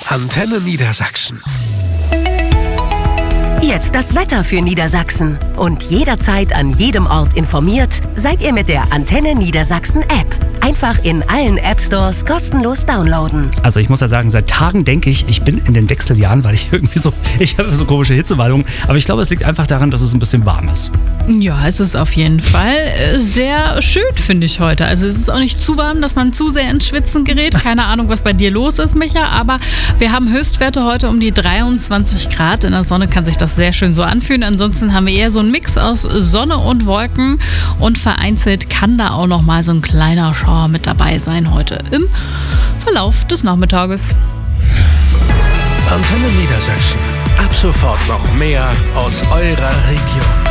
Antenne Niedersachsen. Jetzt das Wetter für Niedersachsen. Und jederzeit an jedem Ort informiert seid ihr mit der Antenne Niedersachsen App. Einfach in allen App-Stores kostenlos downloaden. Also ich muss ja sagen, seit Tagen denke ich bin in den Wechseljahren, weil ich habe so komische Hitzewallungen. Aber ich glaube, es liegt einfach daran, dass es ein bisschen warm ist. Ja, es ist auf jeden Fall sehr schön, finde ich heute. Also es ist auch nicht zu warm, dass man zu sehr ins Schwitzen gerät. Keine Ahnung, was bei dir los ist, Micha. Aber wir haben Höchstwerte heute um die 23 Grad. In der Sonne kann sich das sehr schön so anfühlen. Ansonsten haben wir eher so einen Mix aus Sonne und Wolken. Und vereinzelt kann da auch noch mal so ein kleiner Schauer mit dabei sein heute im Verlauf des Nachmittages. Antenne Niedersachsen. Ab sofort noch mehr aus eurer Region.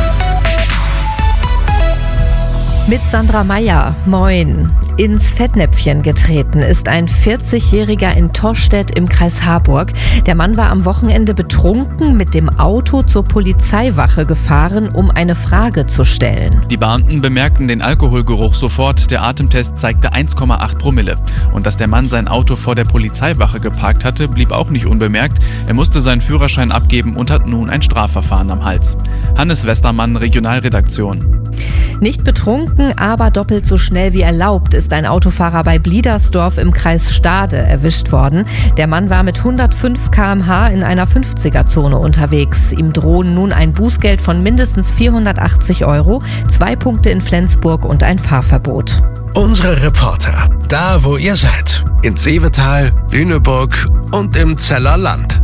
Mit Sandra Meyer, moin. Ins Fettnäpfchen getreten ist ein 40-Jähriger in Tostedt im Kreis Harburg. Der Mann war am Wochenende betrunken mit dem Auto zur Polizeiwache gefahren, um eine Frage zu stellen. Die Beamten bemerkten den Alkoholgeruch sofort. Der Atemtest zeigte 1,8 Promille. Und dass der Mann sein Auto vor der Polizeiwache geparkt hatte, blieb auch nicht unbemerkt. Er musste seinen Führerschein abgeben und hat nun ein Strafverfahren am Hals. Hannes Westermann, Regionalredaktion. Nicht betrunken, aber doppelt so schnell wie erlaubt ist ein Autofahrer bei Bliedersdorf im Kreis Stade erwischt worden. Der Mann war mit 105 km/h in einer 50er-Zone unterwegs. Ihm drohen nun ein Bußgeld von mindestens 480 €, 2 Punkte in Flensburg und ein Fahrverbot. Unsere Reporter, da wo ihr seid. In Seevetal, Lüneburg und im Zeller Land.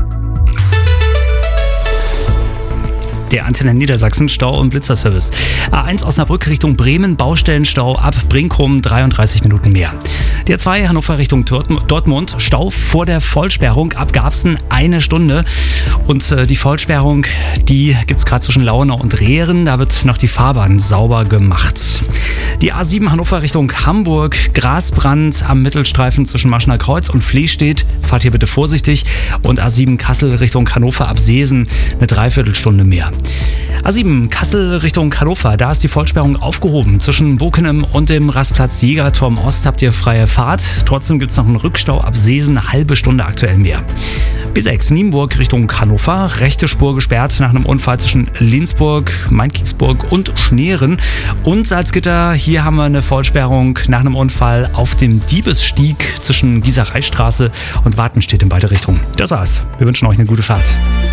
Der Antenne Niedersachsen Stau- und Blitzerservice. A1 Osnabrück Richtung Bremen, Baustellenstau ab Brinkum, 33 Minuten mehr. Die A2 Hannover Richtung Dortmund, Stau vor der Vollsperrung ab Garbsen 1 Stunde. Und die Vollsperrung, die gibt es gerade zwischen Launau und Rehren. Da wird noch die Fahrbahn sauber gemacht. Die A7 Hannover Richtung Hamburg, Grasbrand am Mittelstreifen zwischen Maschener Kreuz und Flehstedt. Fahrt hier bitte vorsichtig. Und A7 Kassel Richtung Hannover ab Seesen, eine Dreiviertelstunde mehr. A7 Kassel Richtung Hannover, da ist die Vollsperrung aufgehoben. Zwischen Bokenem und dem Rastplatz Jägerturm Ost habt ihr freie Fahrt. Trotzdem gibt es noch einen Rückstau ab Seesen, eine halbe Stunde aktuell mehr. B6 Nienburg Richtung Hannover, rechte Spur gesperrt nach einem Unfall zwischen Linsburg, Mainkingsburg und Schneeren. Und Salzgitter, hier haben wir eine Vollsperrung nach einem Unfall auf dem Diebesstieg zwischen Gießereistraße und Wartenstedt in beide Richtungen. Das war's. Wir wünschen euch eine gute Fahrt.